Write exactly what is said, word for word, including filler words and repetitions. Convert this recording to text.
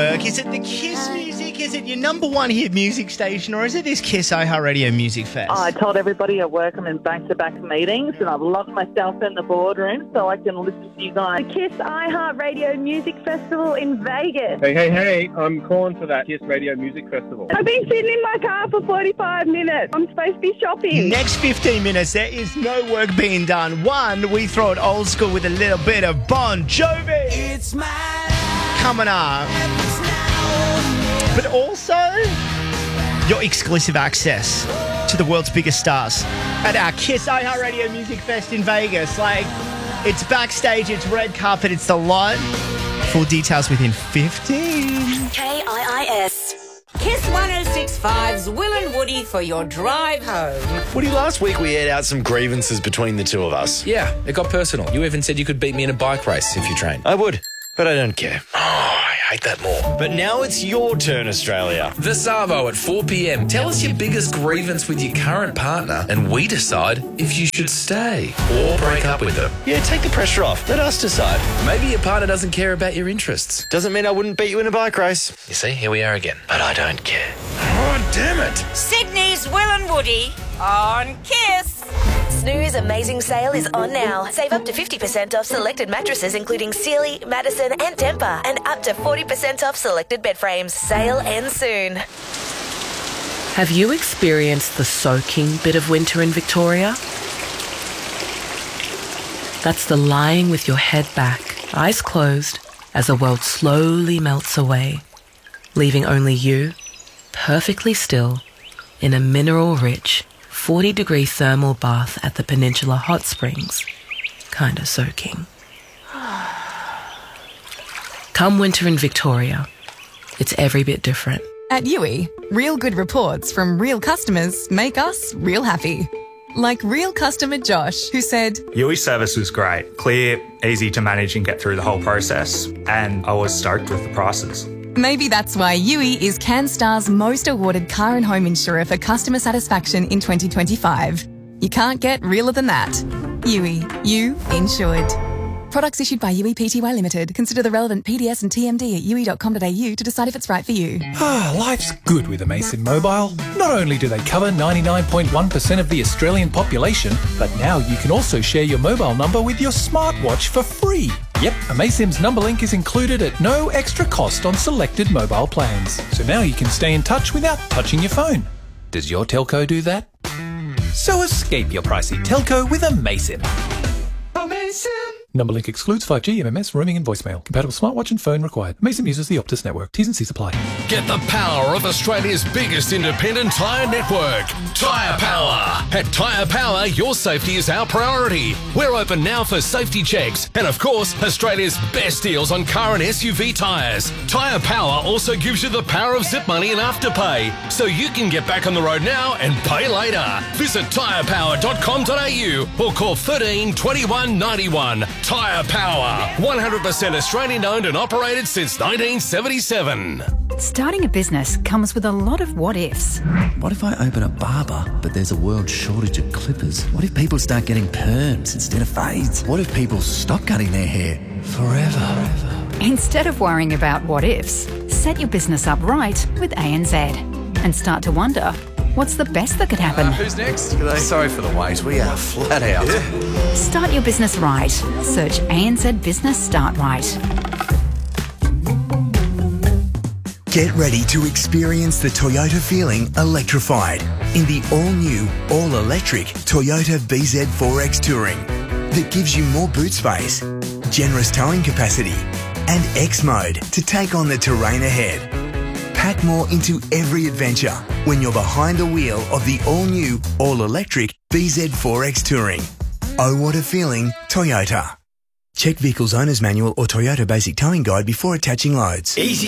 work. Is it the Kiss music? Is it your number one hit music station? Or is it this Kiss iHeartRadio Music Fest? I told everybody at work I'm in back-to-back meetings and I've locked myself in the boardroom so I can listen to you guys. The Kiss iHeartRadio Music Festival in Vegas. Hey, hey, hey, I'm calling for that Kiss Radio Music Festival. I've been sitting in my car for forty-five minutes. I'm supposed to be shopping. Next fifteen minutes, there is no work being done. One, we throw it old school with a little bit of Bon Jovi. It's my life. Coming up. But also, your exclusive access to the world's biggest stars at our Kiss iHeartRadio Music Fest in Vegas. Like, it's backstage, it's red carpet, it's the lot. Full details within fifteen. K I I S. Kiss one oh six point five's Will and Woody for your drive home. Woody, last week we aired out some grievances between the two of us. Yeah, it got personal. You even said you could beat me in a bike race if you trained. I would, but I don't care. Oh, I hate that more. But now it's your turn, Australia. The Savo at four p.m. Tell us your biggest grievance with your current partner and we decide if you should stay or break up with them. Yeah, take the pressure off. Let us decide. Maybe your partner doesn't care about your interests. Doesn't mean I wouldn't beat you in a bike race. You see, here we are again. But I don't care. Oh, damn it. Sydney's Will and Woody on Kiss. Snooze Amazing Sale is on now. Save up to fifty percent off selected mattresses including Sealy, Madison and Tempur, and up to forty percent off selected bed frames. Sale ends soon. Have you experienced the soaking bit of winter in Victoria? That's the lying with your head back, eyes closed, as the world slowly melts away, leaving only you, perfectly still, in a mineral-rich forty degree thermal bath at the Peninsula Hot Springs, kinda soaking. Come winter in Victoria, it's every bit different. At Yui, real good reports from real customers make us real happy. Like real customer Josh, who said, Yui service was great, clear, easy to manage and get through the whole process, and I was stoked with the prices. Maybe that's why Yui is CanStar's most awarded car and home insurer for customer satisfaction in twenty twenty-five. You can't get realer than that. Yui, you insured. Products issued by Yui Pty Limited. Consider the relevant P D S and T M D at yui dot com dot a u to decide if it's right for you. Ah, life's good with Amaysim Mobile. Not only do they cover ninety-nine point one percent of the Australian population, but now you can also share your mobile number with your smartwatch for free. Yep, Amaysim's number link is included at no extra cost on selected mobile plans. So now you can stay in touch without touching your phone. Does your telco do that? So escape your pricey telco with Amaysim. Amaysim! Number link excludes five G, M M S, roaming and voicemail. Compatible smartwatch and phone required. Amaysim uses the Optus network. T's and C's apply. Get the power of Australia's biggest independent tyre network. Tyre Power. At Tyre Power, your safety is our priority. We're open now for safety checks. And of course, Australia's best deals on car and S U V tyres. Tyre Power also gives you the power of zip money and afterpay. So you can get back on the road now and pay later. Visit tyre power dot com dot a u or call thirteen twenty-one ninety-one. Tyre Power. one hundred percent Australian owned and operated since nineteen seventy-seven. Starting a business comes with a lot of what ifs. What if I open a barber, but there's a world shortage of clippers? What if people start getting perms instead of fades? What if people stop cutting their hair forever? Instead of worrying about what ifs, set your business up right with A N Z and start to wonder, what's the best that could happen? Uh, who's next? Sorry for the wait. We are flat out. Yeah. Start your business right. Search A N Z Business Start Right. Get ready to experience the Toyota feeling electrified in the all-new, all-electric Toyota B Z four X Touring that gives you more boot space, generous towing capacity, and X mode to take on the terrain ahead. Pack more into every adventure when you're behind the wheel of the all-new, all-electric B Z four X Touring. Oh, what a feeling, Toyota. Check Vehicle's Owner's Manual or Toyota Basic Towing Guide before attaching loads. Easy